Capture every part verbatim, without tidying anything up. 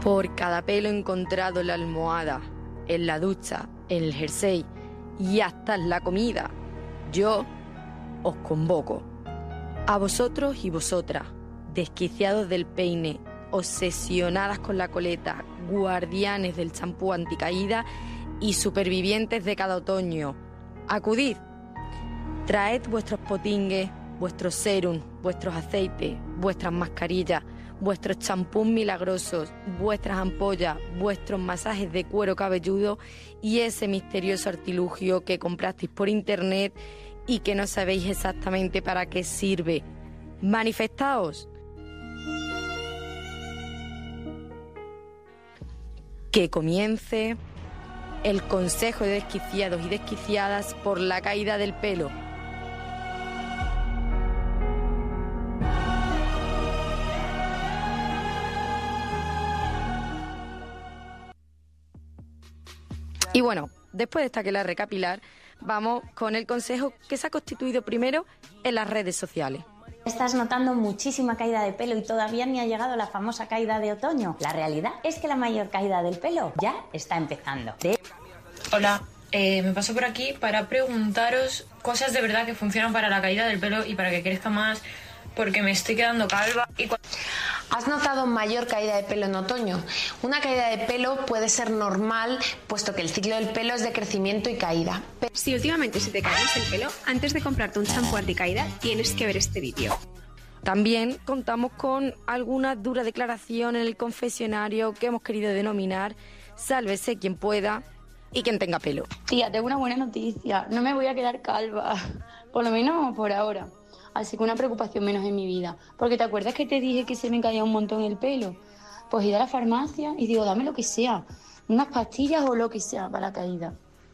Por cada pelo encontrado en la almohada, en la ducha, en el jersey y hasta en la comida, yo os convoco. A vosotros y vosotras, desquiciados del peine, obsesionadas con la coleta, guardianes del champú anticaída y supervivientes de cada otoño, acudid. Traed vuestros potingues, vuestros serum, vuestros aceites, vuestras mascarillas, vuestros champús milagrosos, vuestras ampollas, vuestros masajes de cuero cabelludo y ese misterioso artilugio que comprasteis por internet y que no sabéis exactamente para qué sirve. Manifestaos. Que comience el Consejo de Desquiciados y Desquiciadas por la caída del pelo. Y bueno, después de esta aquelarre capilar, vamos con el consejo que se ha constituido primero en las redes sociales. Estás notando muchísima caída de pelo y todavía ni ha llegado la famosa caída de otoño. La realidad es que la mayor caída del pelo ya está empezando. De... Hola, eh, me paso por aquí para preguntaros cosas de verdad que funcionan para la caída del pelo y para que crezca más, porque me estoy quedando calva y... ¿Has notado mayor caída de pelo en otoño? Una caída de pelo puede ser normal, puesto que el ciclo del pelo es de crecimiento y caída. Pero... Si últimamente se te cae más el pelo, antes de comprarte un champú anticaída, tienes que ver este vídeo. También contamos con alguna dura declaración en el confesionario que hemos querido denominar Sálvese quien pueda y quien tenga pelo. Tía, tengo una buena noticia. No me voy a quedar calva, por lo menos por ahora. Así que una preocupación menos en mi vida. Porque ¿te acuerdas que te dije que se me caía un montón el pelo? Pues ir a la farmacia y digo, dame lo que sea, unas pastillas o lo que sea para la caída.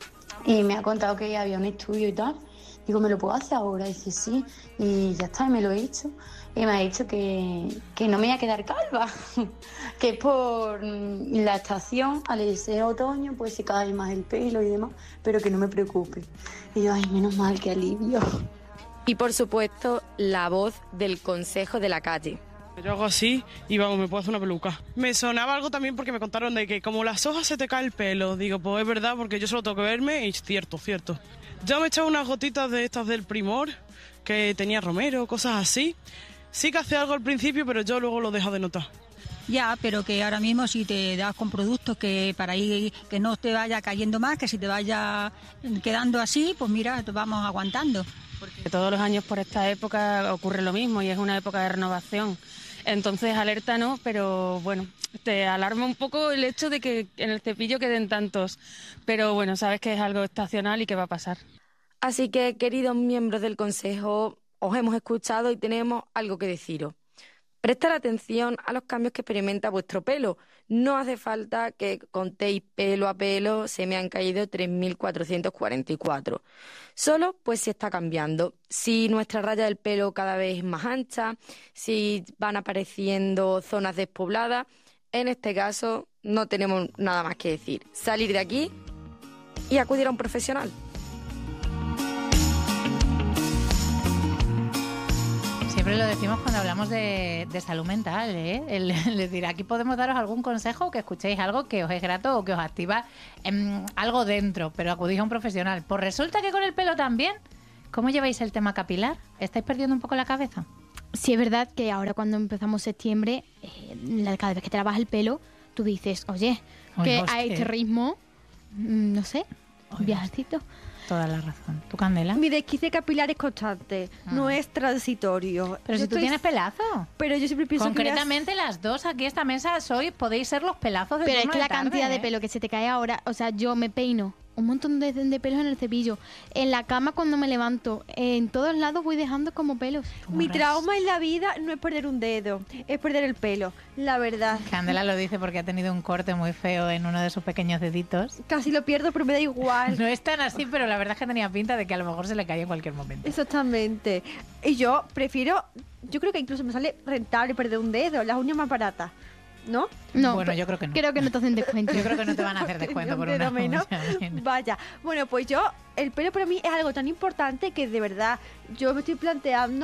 Y me ha contado que había un estudio y tal. Digo, ¿me lo puedo hacer ahora? Y dice, sí. Y ya está, y me lo he hecho. Y me ha dicho que, que no me voy a quedar calva. Que por la estación, al ser otoño, pues se cae más el pelo y demás. Pero que no me preocupe. Y yo, ay, menos mal, qué alivio. Y por supuesto, la voz del consejo de la calle. Yo hago así y vamos, me puedo hacer una peluca. Me sonaba algo también porque me contaron de que como las hojas se te cae el pelo. Digo, pues es verdad porque yo solo tengo que verme y es cierto, cierto. Yo me he echado unas gotitas de estas del Primor, que tenía romero, cosas así. Sí que hace algo al principio, pero yo luego lo dejo de notar. Ya, pero que ahora mismo si te das con productos que para ir, que no te vaya cayendo más, que si te vaya quedando así, pues mira, te vamos aguantando. Porque todos los años por esta época ocurre lo mismo y es una época de renovación. Entonces alerta no, pero bueno, te alarma un poco el hecho de que en el cepillo queden tantos. Pero bueno, sabes que es algo estacional y que va a pasar. Así que, queridos miembros del Consejo, os hemos escuchado y tenemos algo que deciros. Prestar atención a los cambios que experimenta vuestro pelo. No hace falta que contéis pelo a pelo, se me han caído tres mil cuatrocientos cuarenta y cuatro. Solo pues si está cambiando. Si nuestra raya del pelo cada vez es más ancha, si van apareciendo zonas despobladas, en este caso no tenemos nada más que decir. Salir de aquí y acudir a un profesional. Siempre lo decimos cuando hablamos de, de salud mental, ¿eh? El, el decir, aquí podemos daros algún consejo, que escuchéis algo que os es grato o que os activa eh, algo dentro, pero acudís a un profesional. Pues resulta que con el pelo también. ¿Cómo lleváis el tema capilar? ¿Estáis perdiendo un poco la cabeza? Sí, es verdad que ahora cuando empezamos septiembre, eh, cada vez que te lavas el pelo, tú dices, oye, que a este ritmo, no sé, un viajecito. Toda la razón. ¿Tu Candela? Mi desquicie capilar es constante, ah. no es transitorio. Pero yo si tú estoy... tienes pelazo. Pero yo siempre pienso Concretamente que las... las dos aquí, esta mesa, sois, podéis ser los pelazos de Pero es que la tarde, cantidad ¿eh? de pelo que se te cae ahora, o sea, yo me peino un montón de, de pelos en el cepillo, en la cama cuando me levanto, en todos lados voy dejando como pelos. Mi trauma en la vida no es perder un dedo, es perder el pelo, la verdad. Candela lo dice porque ha tenido un corte muy feo en uno de sus pequeños deditos. Casi lo pierdo, pero me da igual. No es tan así, pero la verdad es que tenía pinta de que a lo mejor se le caía en cualquier momento. Exactamente. Y yo prefiero, yo creo que incluso me sale rentable perder un dedo, las uñas más baratas. ¿No? No, bueno, yo creo que no. Creo que no te hacen descuento. Yo creo que no te van a hacer descuento por una menos. Vaya, bueno, pues yo, el pelo para mí es algo tan importante que de verdad yo me estoy planteando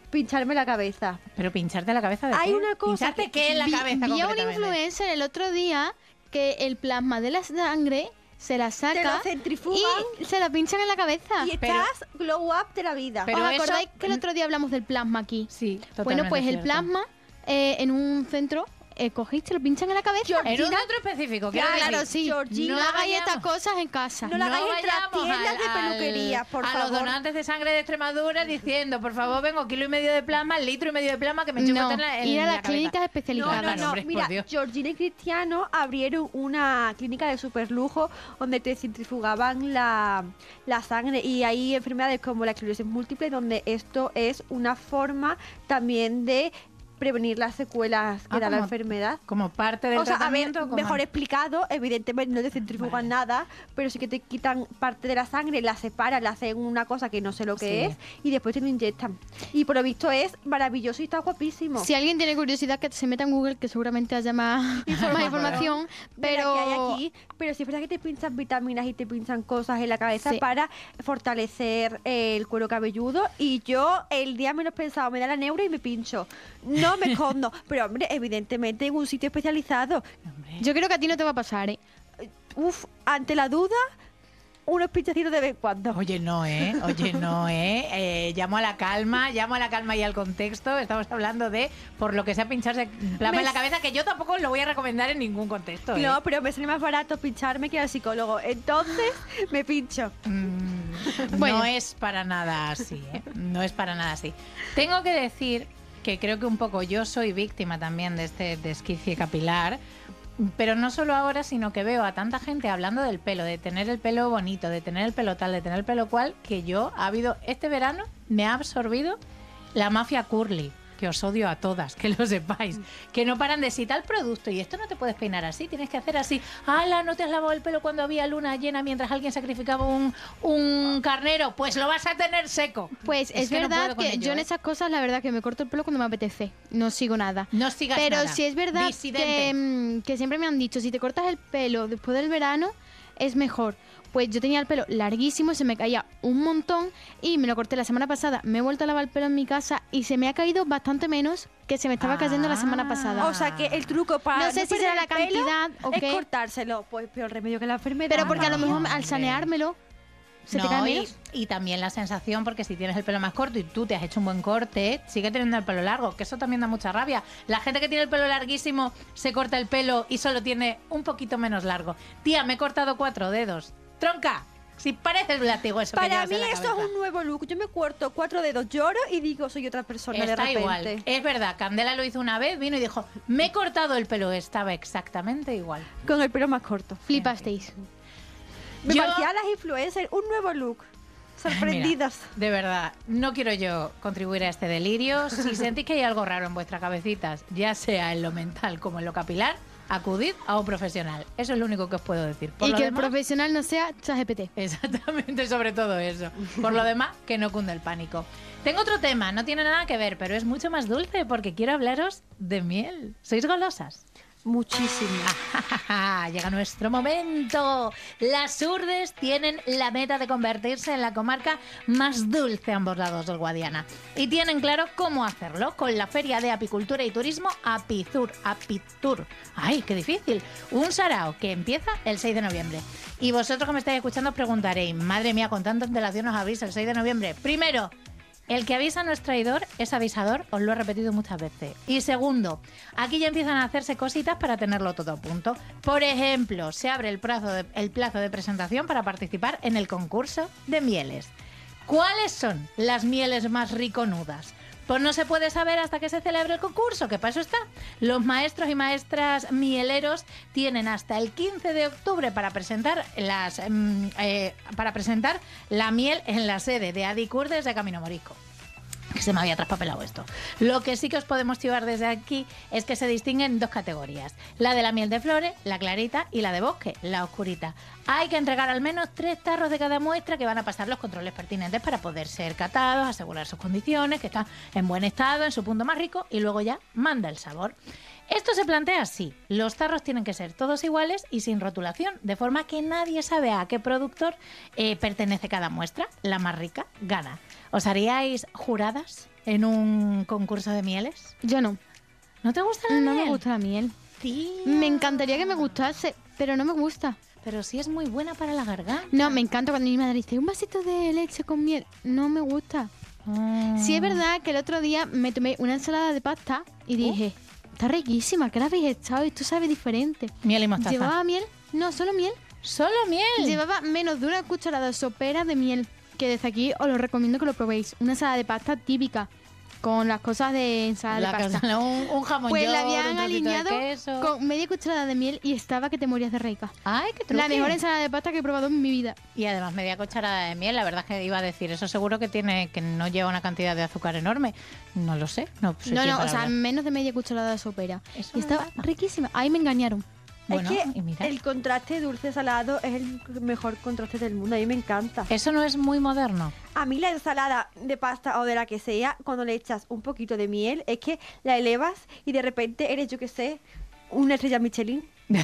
pincharme la cabeza. ¿Pero pincharte la cabeza de Hay qué? una cosa ¿Pincharte que- qué en la Vi- cabeza Vi a un concretamente? influencer el otro día que el plasma de la sangre se la Te lo saca centrifugan y se la pinchan en la cabeza. y estás glow up de la vida. Pero ¿Os eso- acordáis que el otro día hablamos del plasma aquí? Sí, totalmente Bueno, pues el cierto. plasma eh, en un centro eh, cogéis, te lo pinchan en la cabeza. En un centro específico, quiero Claro, decir. sí. Georgina, no hagáis vayamos- estas cosas en casa. No lo hagáis en las vayamos tiendas al- de al- peluquería, por a favor. los donantes de sangre de Extremadura diciendo, por favor, vengo kilo y medio de plasma, litro y medio de plasma que me echo No, en la, en ir a la las clínicas cabeza. especializadas. No, no, no. hombre, por Mira, Dios. Georgina y Cristiano abrieron una clínica de superlujo donde te centrifugaban la, la sangre y hay enfermedades como la esclerosis múltiple donde esto es una forma también de prevenir las secuelas que Ah, da la como- enfermedad. Como parte del O sea, a ver, tratamiento. como- mejor explicado, evidentemente no te centrifugan nada, pero sí que te quitan parte de la sangre, la separan, la hacen una cosa que no sé lo que Sí. es y después te lo inyectan. Y por lo visto es maravilloso y está guapísimo. Si alguien tiene curiosidad, que se meta en Google, que seguramente haya más, más información. de la Pero que hay aquí, pero sí es verdad que te pinchan vitaminas y te pinchan cosas en la cabeza Sí. para fortalecer eh, el cuero cabelludo y yo el día menos pensado me da la neura y me pincho. No me escondo, pero hombre, evidentemente en un sitio especializado. yo creo que a ti no te va a pasar, ¿eh? Uf, ante la duda, unos pinchacitos de vez en cuando. Oye, no, ¿eh? Oye, no, ¿eh? Eh, Llamo a la calma, llamo a la calma y al contexto. Estamos hablando de, por lo que sea, pincharse plasma Me en la s- cabeza, que yo tampoco lo voy a recomendar en ningún contexto, ¿eh? No, pero me sale más barato pincharme que ir al psicólogo. Entonces, me pincho. Mm, Bueno. No es para nada así, ¿eh? No es para nada así. Tengo que decir que creo que un poco yo soy víctima también de este desquicie capilar, pero no solo ahora, sino que veo a tanta gente hablando del pelo, de tener el pelo bonito, de tener el pelo tal, de tener el pelo cual, que yo ha habido, este verano me ha absorbido la mafia curly, que os odio a todas, que lo sepáis, que no paran de citar el producto y esto no te puedes peinar así, tienes que hacer así. ¡Hala, no te has lavado el pelo cuando había luna llena mientras alguien sacrificaba un, un carnero! Pues lo vas a tener seco. Pues es, que no verdad puedo con que ello, yo en ¿eh? esas cosas, la verdad que me corto el pelo cuando me apetece. No sigo nada. No sigas Pero nada. sí es verdad Disidente. que, mm, que siempre me han dicho, si te cortas el pelo después del verano, es mejor. Pues yo tenía el pelo larguísimo, se me caía un montón y me lo corté la semana pasada. Me he vuelto a lavar el pelo en mi casa y se me ha caído bastante menos que se me estaba cayendo la semana pasada. O sea que el truco para No sé si será la perder el pelo cantidad o es qué. cortárselo. Pues peor remedio que la enfermedad. Pero porque a lo no, mejor hombre. al saneármelo se te No, cae y, menos. y también la sensación, porque si tienes el pelo más corto y tú te has hecho un buen corte, sigue teniendo el pelo largo, que eso también da mucha rabia. La gente que tiene el pelo larguísimo se corta el pelo y solo tiene un poquito menos largo. Tía, me he cortado cuatro dedos. ¡Tronca! Si parece el látigo eso que Para llevas mí en la esto cabeza. es un nuevo look. Yo me corto cuatro dedos, lloro y digo soy otra persona de Está repente. igual. Es verdad, Candela lo hizo una vez, vino y dijo, me he cortado el pelo. Estaba exactamente igual. Con el pelo más corto. Flipasteis. Me Yo- parecía a las influencers, un nuevo look. Sorprendidos. Mira, de verdad, no quiero yo contribuir a este delirio. Si sentís que hay algo raro en vuestras cabecitas, ya sea en lo mental como en lo capilar, acudid a un profesional. Eso es lo único que os puedo decir. Por Y lo que demás- el profesional no sea ChatGPT. Exactamente, sobre todo eso. Por lo demás, que no cunde el pánico. Tengo otro tema, no tiene nada que ver, pero es mucho más dulce porque quiero hablaros de miel. ¿Sois golosas? Muchísimo. Llega nuestro momento. Las Urdes tienen la meta de convertirse en la comarca más dulce a ambos lados del Guadiana. Y tienen claro cómo hacerlo con la Feria de Apicultura y Turismo Apizur. Apitur. ¡Ay, qué difícil! Un sarao que empieza el seis de noviembre. Y vosotros que me estáis escuchando os preguntaréis, madre mía, con tanta antelación os avisa el seis de noviembre. Primero, el que avisa no es traidor, es avisador, os lo he repetido muchas veces. Y segundo, aquí ya empiezan a hacerse cositas para tenerlo todo a punto. Por ejemplo, se abre el plazo de, el plazo de presentación para participar en el concurso de mieles. ¿Cuáles son las mieles más riconudas? Pues no se puede saber hasta que se celebre el concurso, que para eso está. Los maestros y maestras mieleros tienen hasta el quince de octubre para presentar las mm, eh, para presentar la miel en la sede de Adicurdes de Camino Morisco. Que se me había traspapelado esto. Lo que sí que os podemos chivar desde aquí es que se distinguen dos categorías. La de la miel de flores, la clarita, y la de bosque, la oscurita. Hay que entregar al menos tres tarros de cada muestra que van a pasar los controles pertinentes para poder ser catados, asegurar sus condiciones, que están en buen estado, en su punto más rico, y luego ya manda el sabor. Esto se plantea así. Los tarros tienen que ser todos iguales y sin rotulación, de forma que nadie sabe a qué productor eh, pertenece cada muestra. La más rica gana. ¿Os haríais juradas? en un concurso de mieles? Yo no. ¿No te gusta la No miel? me gusta la miel. Tía. Me encantaría que me gustase, pero no me gusta. Pero sí es muy buena para la garganta. No, me encanta cuando mi madre dice un vasito de leche con miel. No me gusta. Mm. Sí es verdad que el otro día me tomé una ensalada de pasta y dije, está riquísima, ¿qué la habéis echado? Esto sabe diferente. Miel y mostaza. ¿Llevaba miel? No, solo miel. ¿Solo miel? Llevaba menos de una cucharada sopera de miel, que desde aquí os lo recomiendo que lo probéis. Una ensalada de pasta típica, con las cosas de ensalada La de pasta. cosa- un, un jamón Pues la york, habían un trocito de alineado queso. con media cucharada de miel y estaba que te morías de rica. Ay, qué truque. La mejor ensalada de pasta que he probado en mi vida. Y además media cucharada de miel, la verdad es que iba a decir, eso seguro que tiene que no lleva una cantidad de azúcar enorme. No lo sé. No, soy No, quien no, para o sea, hablar. menos de media cucharada de sopera. Eso Y no estaba riquísima. Ahí me engañaron. Bueno, es y que mira. el contraste dulce-salado es el mejor contraste del mundo. A mí me encanta. Eso no es muy moderno. A mí la ensalada de pasta o de la que sea, cuando le echas un poquito de miel, es que la elevas y de repente eres, yo qué sé, una estrella Michelin.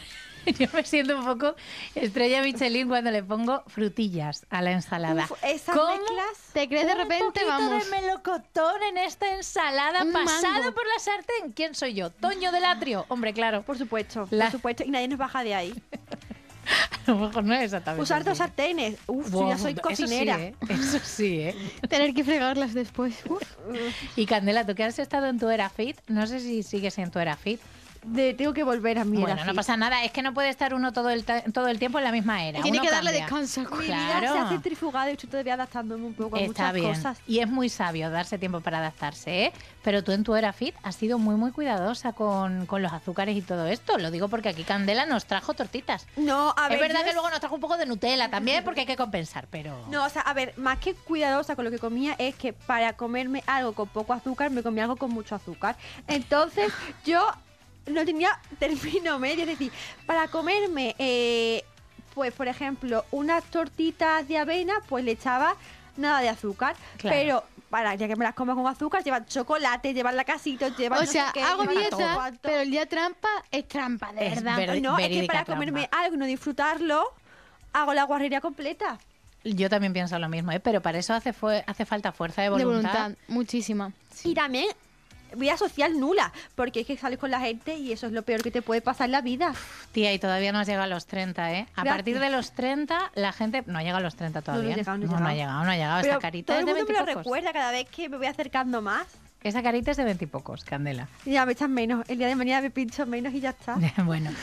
Yo me siento un poco estrella Michelin cuando le pongo frutillas a la ensalada. Uf, esas ¿Cómo? mezclas. Te crees de Un repente, poquito vamos. de melocotón en esta ensalada Un pasada mango. por la sartén. ¿Quién soy yo? Toño del Atrio. Hombre, claro. Por supuesto, La- por supuesto. Y nadie nos baja de ahí. A lo mejor no es exactamente Usar dos así. sartenes. Uf, yo Buah, ya soy eso cocinera. sí, ¿eh? Eso sí, ¿eh? Tener que fregarlas después. Uf. Y Candela, tú que has estado en tu era fit, no sé si sigues en tu era fit. De, tengo que volver a mi Bueno, era no fit. pasa nada, es que no puede estar uno todo el, ta- todo el tiempo en la misma era. Tiene Uno que darle cambia. descanso. Mi Claro. vida se ha centrifugado y estoy todavía adaptándome un poco a Está muchas bien. cosas. Y es muy sabio darse tiempo para adaptarse, ¿eh? Pero tú en tu era fit has sido muy, muy cuidadosa con, con los azúcares y todo esto. Lo digo porque aquí Candela nos trajo tortitas. No, a ver. Es verdad yo que luego nos trajo un poco de Nutella también porque hay que compensar, pero... No, o sea, a ver, más que cuidadosa con lo que comía, es que para comerme algo con poco azúcar, me comía algo con mucho azúcar. Entonces, yo no tenía término medio. Es decir, para comerme, eh, pues, por ejemplo, unas tortitas de avena, pues le echaba nada de azúcar. Claro. Pero para ya que me las como con azúcar, llevan chocolate, llevan lacasitos, llevan O no sé sea, qué, hago llevan no sé dieta, cuánto. pero el día trampa es trampa, de Es verdad. ver- No, es que verídica para trampa. comerme algo y no disfrutarlo, hago la guarrería completa. Yo también pienso lo mismo, ¿eh? Pero para eso hace, fue, hace falta fuerza de De voluntad. voluntad, muchísima. Y también vida social nula, porque es que sales con la gente y eso es lo peor que te puede pasar en la vida. Tía, y todavía no has llegado a los treinta, ¿eh? A Gracias. partir de los treinta, la gente... No ha llegado a los treinta todavía. No, no he llegado, no he no, no ha llegado, no ha llegado. Pero Esta carita todo es el de mundo me lo veintipocos. recuerda cada vez que me voy acercando más. Esa carita es de veintipocos, Candela. Y ya me echan menos. El día de mañana me pincho menos y ya está. Bueno,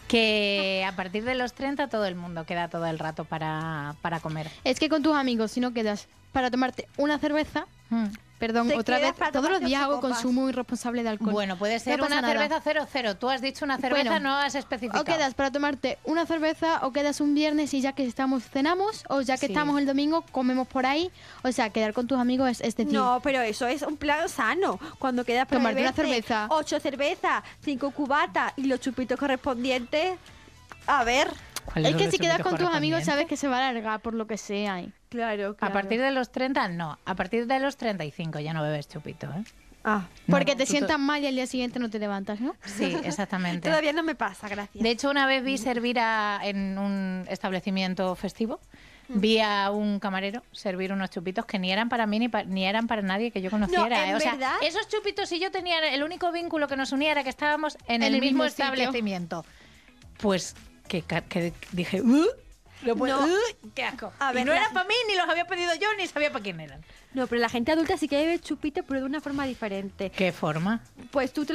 que a partir de los treinta todo el mundo queda todo el rato para, para comer. Es que con tus amigos, si no quedas para tomarte una cerveza, Mm. perdón, Te otra quedas vez, para todos los tomarte días ocho hago copas. consumo irresponsable de alcohol. Bueno, puede ser No pasa una nada. cerveza cero cero. Tú has dicho una cerveza, Bueno, no has especificado. O quedas para tomarte una cerveza, o quedas un viernes y ya que estamos cenamos, o ya que Sí. estamos el domingo comemos por ahí. O sea, quedar con tus amigos es, es decir, No, pero eso es un plan sano. Cuando quedas para Tomarte una beberte cerveza. ocho cervezas, cinco cubatas y los chupitos correspondientes. A ver. ¿Cuáles es son que los si quedas chupitos con tus amigos correspondientes? sabes que se va a alargar por lo que sea. ¿eh? Claro, A partir de los treinta, no. A partir de los treinta y cinco ya no bebes chupito, ¿eh? Ah, Porque No, te tú- sientas mal y al día siguiente no te levantas, ¿no? Sí, exactamente. todavía no me pasa, gracias. De hecho, una vez vi servir a- en un establecimiento festivo, Mm. vi a un camarero servir unos chupitos que ni eran para mí ni, pa- ni eran para nadie que yo conociera. ¿en ¿eh? O sea, verdad? esos chupitos y yo tenían el único vínculo que nos unía era que estábamos en, En el, el mismo, mismo sitio. establecimiento. Pues que, ca- que dije, "Uh, no puedo, No. uh, qué asco". A Y ver, no la- eran para mí, ni los había pedido yo, ni sabía para quién eran. No, pero la gente adulta sí que bebe chupitos, pero de una forma diferente. ¿Qué forma? Pues tú te